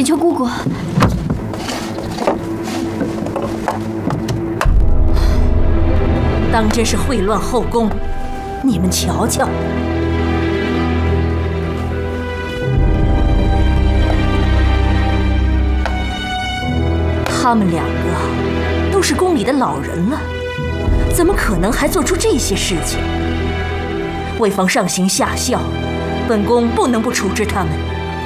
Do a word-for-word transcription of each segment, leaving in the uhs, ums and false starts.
求姑姑。 当真是秽乱后宫，你们瞧瞧。他们两个都是宫里的老人了，怎么可能还做出这些事情？为防上行下效，本宫不能不处置他们。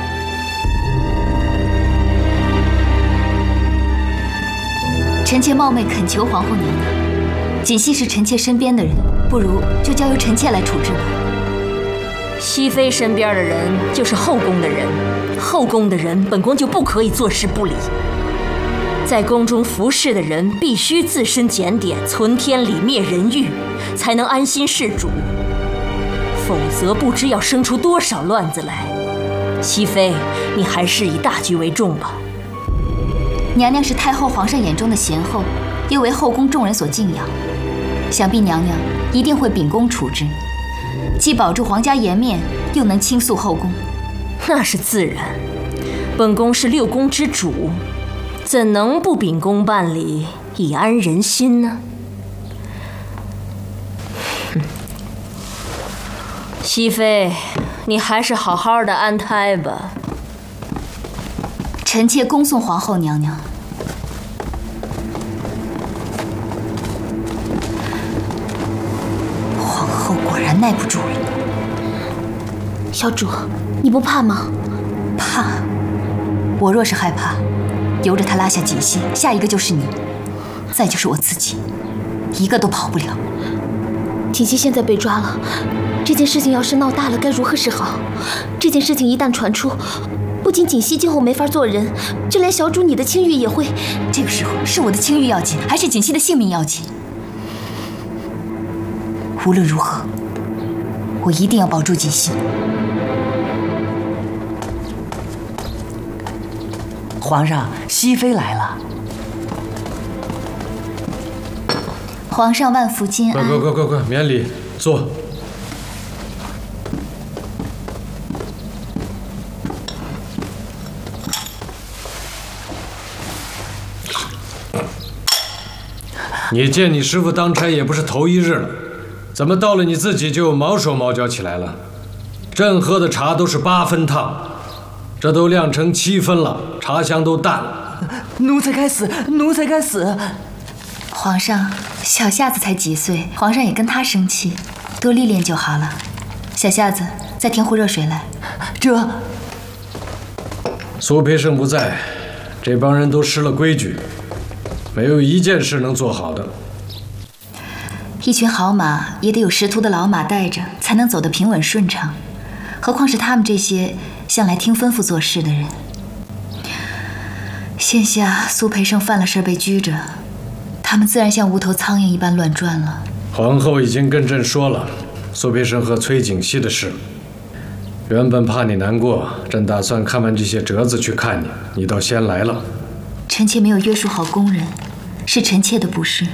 臣妾冒昧恳求皇后娘娘。 锦汐是臣妾身边的人，不如就交由臣妾来处置吧。 熹妃身边的人就是后宫的人，后宫的人本宫就不可以坐视不理。在宫中服侍的人必须自身检点，存天理，灭人欲，才能安心事主。否则不知要生出多少乱子来。熹妃，你还是以大局为重吧。 娘娘是太后皇上眼中的贤后，又为后宫众人所敬仰。 想必娘娘一定会秉公处置，既保住皇家颜面，又能倾诉后宫。 那是自然，本宫是六宫之主，怎能不秉公办理，以安人心呢？熹妃，你还是好好的安胎吧。 臣妾恭送皇后娘娘。 果然耐不住了。 小主，你不怕吗？ 怕。我若是害怕，由着他拉下锦汐，下一个就是你，再就是我自己，一个都跑不了。 锦汐现在被抓了，这件事情要是闹大了，该如何是好？这件事情一旦传出，不仅锦汐今后没法做人，就连小主你的清誉也会…… 这个时候是我的清誉要紧，还是锦汐的性命要紧？无论如何。 我一定要保住锦汐。 皇上，熹妃来了。 皇上万福金安。 快快快快快，免礼，坐。你见你师傅当差也不是头一日了。 怎么到了你自己就毛手毛脚起来了？朕喝的茶都是八分烫，这都酿成七分了，茶香都淡了。 奴才该死，奴才该死！ 皇上，小夏子才几岁，皇上也跟他生气，多历练就好了。小夏子，再添壶热水来。 这…… 苏培盛不在，这帮人都失了规矩，没有一件事能做好的。 一群好马也得有识途的老马带着，才能走得平稳顺畅。何况是他们这些向来听吩咐做事的人。现下苏培盛犯了事被拘着，他们自然像无头苍蝇一般乱转了。 皇后已经跟朕说了苏培盛和崔景熙的事。原本怕你难过，朕打算看完这些折子去看你，你倒先来了。 臣妾没有约束好宫人，是臣妾的不是。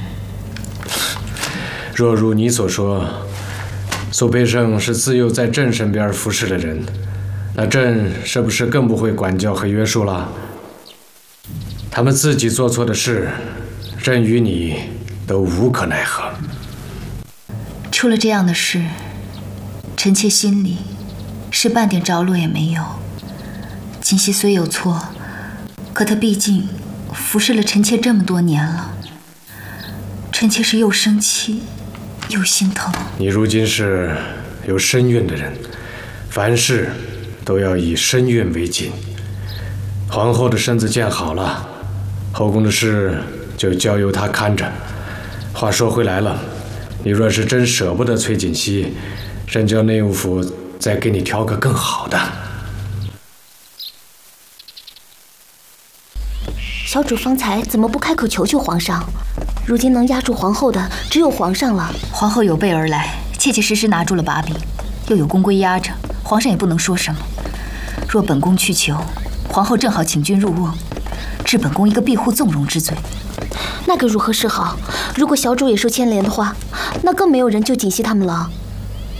若如你所说，苏培盛是自幼在朕身边服侍的人，那朕是不是更不会管教和约束了？他们自己做错的事，朕与你都无可奈何。 出了这样的事，臣妾心里是半点着落也没有。锦汐虽有错，可她毕竟服侍了臣妾这么多年了，臣妾是又生气。 又心疼。 你如今是有身孕的人，凡事都要以身孕为紧。皇后的身子建好了，后宫的事就交由她看着。话说回来了，你若是真舍不得崔锦熙，朕叫内务府再给你挑个更好的。 小主方才怎么不开口求求皇上？如今能压住皇后的只有皇上了。 皇后有备而来，切切实实拿住了把柄，又有宫规压着，皇上也不能说什么。若本宫去求，皇后正好请君入瓮，治本宫一个庇护纵容之罪。 那该如何是好？如果小主也受牵连的话，那更没有人救锦汐他们了。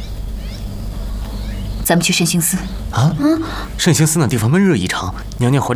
咱们去慎兴寺。 啊？嗯，慎兴寺那地方闷热异常，娘娘回来。